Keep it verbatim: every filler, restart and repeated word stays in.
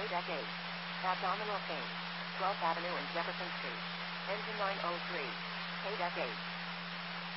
Deck eight. Abdominal pain. twelfth Avenue and Jefferson Street. Engine nine oh three. K Deck eight.